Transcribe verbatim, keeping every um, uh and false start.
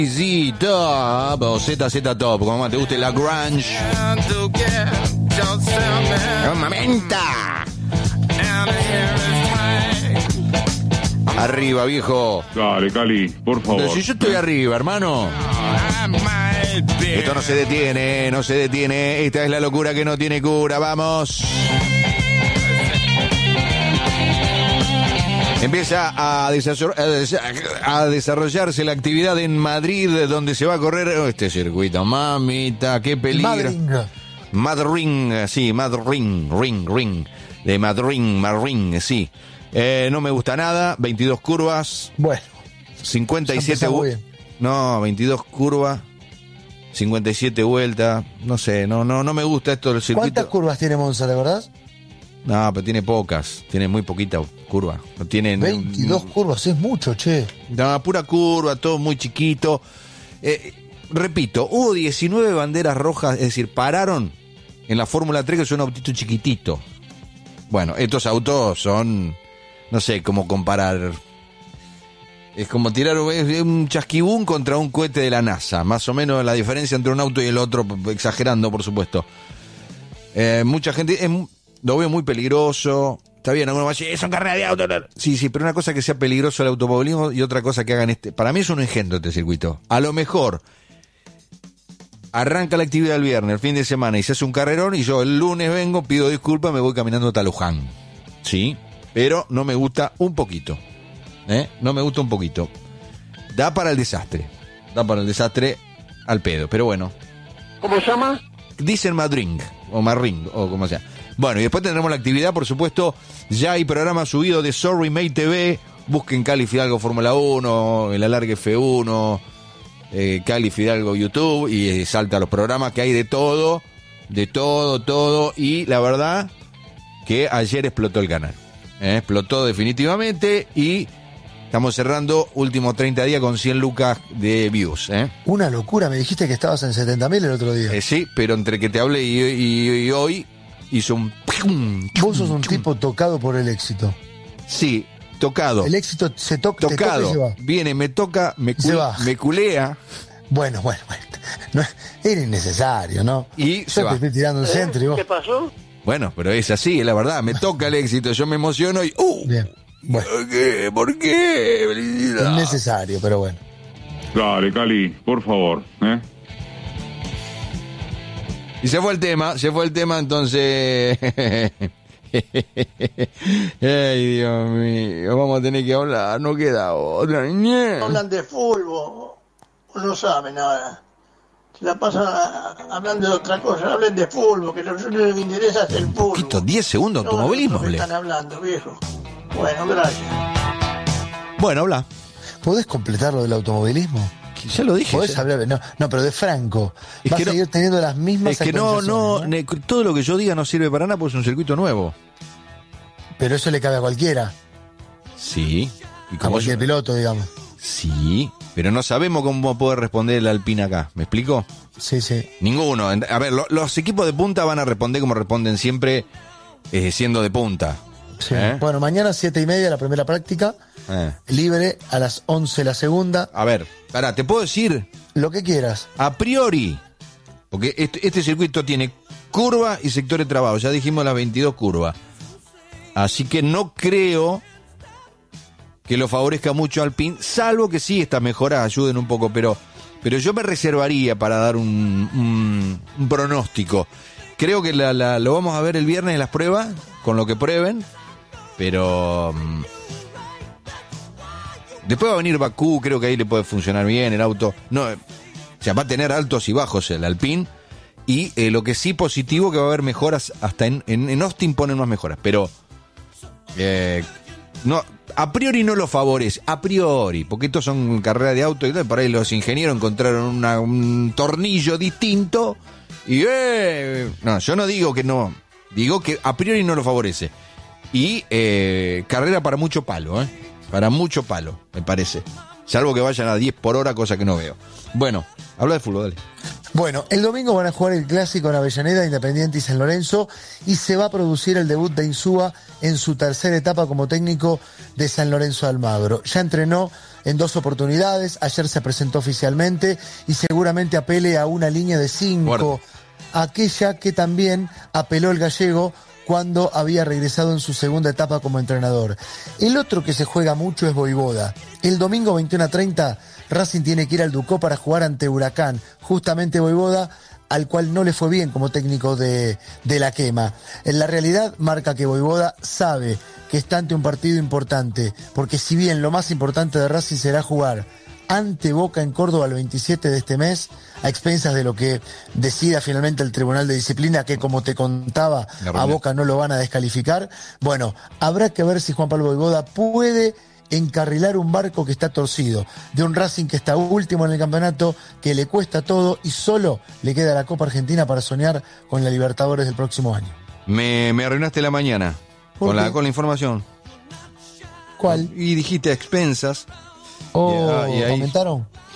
Z Top o Z Z Top, como más te guste, la grunge. Un momento. Arriba, viejo. Dale, Cali, por favor. Pero si yo estoy arriba, hermano. Esto no se detiene, no se detiene. Esta es la locura que no tiene cura. Vamos. Empieza a, a desarrollarse la actividad en Madrid, donde se va a correr este circuito. Mamita, qué peligro. Madrid, sí, Madrid, ring, ring. De Madrid, Madrid, sí. Eh, no me gusta nada, veintidós curvas. Bueno. cincuenta y siete vueltas. No, veintidós curvas. cincuenta y siete vueltas. No sé, no no no me gusta esto del circuito. ¿Cuántas curvas tiene Monza, de verdad? No, pero tiene pocas. Tiene muy poquita curva. No tiene veintidós no, curvas, es mucho, che. No, pura curva, todo muy chiquito. Eh, repito, hubo diecinueve banderas rojas, es decir, pararon en la Fórmula tres, que es un autito chiquitito. Bueno, estos autos son, no sé cómo comparar. Es como tirar un chasquibún contra un cohete de la NASA. Más o menos la diferencia entre un auto y el otro, exagerando, por supuesto. Eh, mucha gente, es, lo veo muy peligroso. Está bien, algunos van a decir, son carreras de auto. Sí, sí, pero una cosa que sea peligroso el automovilismo y otra cosa que hagan este. Para mí es un engendro este circuito. A lo mejor arranca la actividad el viernes, el fin de semana, y se hace un carrerón, y yo el lunes vengo, pido disculpas, me voy caminando hasta Luján. Sí, pero no me gusta un poquito. ¿Eh? No me gusta un poquito. Da para el desastre. Da para el desastre al pedo, pero bueno. ¿Cómo se llama? Dicen Madring, o Marring, o como sea. Bueno, y después tendremos la actividad, por supuesto. Ya hay programa subido de Sorry Mate T V. Busquen Cali Fidalgo Fórmula uno, el Alargue F uno, eh, Cali Fidalgo YouTube, y eh, salta los programas que hay de todo, de todo, todo. Y la verdad que ayer explotó el canal. Eh, explotó definitivamente, y estamos cerrando últimos treinta días con cien lucas de views. ¿eh? Una locura, me dijiste que estabas en setenta mil el otro día. Eh, sí, pero entre que te hablé y, y, y hoy hizo un... Vos sos un tipo tocado por el éxito. Sí, tocado. El éxito se to tocado. Te toca y se va. Viene, me toca, me, cu me culea. Bueno, bueno, bueno. No, era innecesario, ¿no? Y yo se te va. estoy tirando un centro y vos... ¿Qué pasó? Bueno, pero es así, es la verdad. Me toca el éxito, yo me emociono y... ¡Uh! Bien. Bueno. ¿Por qué? ¿Por qué? Es necesario, pero bueno. Dale, Cali, por favor, ¿eh? Y se fue el tema, se fue el tema, entonces... Ay, Dios mío, vamos a tener que hablar, no queda otra. Hablan de fútbol, no saben nada. Se la pasan hablando de otra cosa, hablen de fútbol, que lo que les interesa es el fútbol. Quito diez segundos de automovilismo, no, están hablando, viejo. Bueno, gracias. Bueno, habla. ¿Podés completar lo del automovilismo? Ya lo dije. ¿Podés ya. hablar? No, no, pero de Franco. Es Vas que a seguir no, teniendo las mismas. Es que no, no, ¿no? todo lo que yo diga no sirve para nada porque es un circuito nuevo. Pero eso le cabe a cualquiera. Sí. Y a cualquier yo... piloto, digamos. Sí, pero no sabemos cómo puede responder el Alpine acá. ¿Me explico? Sí, sí. Ninguno. A ver, lo, los equipos de punta van a responder como responden siempre, eh, siendo de punta. Sí. ¿Eh? Bueno, mañana siete y media la primera práctica. Eh. Libre, a las once la segunda. A ver, pará, ¿te puedo decir? Lo que quieras. A priori, porque este, este circuito tiene curva y sectores trabados. Ya dijimos las veintidós curvas. Así que no creo que lo favorezca mucho Alpine, salvo que sí, estas mejoras ayuden un poco, pero, pero yo me reservaría para dar un, un, un pronóstico. Creo que la, la, lo vamos a ver el viernes en las pruebas, con lo que prueben, pero um, después va a venir Bakú, creo que ahí le puede funcionar bien el auto. No, o sea, va a tener altos y bajos el Alpine, y eh, lo que sí positivo que va a haber mejoras, hasta en, en, en Austin ponen unas mejoras, pero eh, no, a priori no lo favorece, a priori, porque estos son carreras de auto y tal, por ahí los ingenieros encontraron una, un tornillo distinto y eh, no, yo no digo que no, digo que a priori no lo favorece. Y eh, carrera para mucho palo, ¿eh? Para mucho palo, me parece. Salvo que vayan a diez por hora, cosa que no veo. Bueno, habla de fútbol, dale. Bueno, el domingo van a jugar el clásico en Avellaneda, Independiente y San Lorenzo, y se va a producir el debut de Insúa en su tercera etapa como técnico de San Lorenzo de Almagro. Ya entrenó en dos oportunidades, ayer se presentó oficialmente y seguramente apele a una línea de cinco, aquella que también apeló el gallego cuando había regresado en su segunda etapa como entrenador. El otro que se juega mucho es Vojvoda. El domingo veintiuno a treinta, Racing tiene que ir al Ducó para jugar ante Huracán. Justamente Vojvoda, al cual no le fue bien como técnico de, de la quema. En la realidad marca que Vojvoda sabe que está ante un partido importante, porque si bien lo más importante de Racing será jugar ante Boca en Córdoba el veintisiete de este mes, a expensas de lo que decida finalmente el Tribunal de Disciplina, que como te contaba, a Boca no lo van a descalificar, bueno, habrá que ver si Juan Pablo Vojvoda puede encarrilar un barco que está torcido, de un Racing que está último en el campeonato, que le cuesta todo y solo le queda la Copa Argentina para soñar con la Libertadores del próximo año. Me, me arruinaste la mañana con la, con la información. ¿Cuál? Y dijiste a expensas. Oh, y, ah, y ahí, ¿comentaron?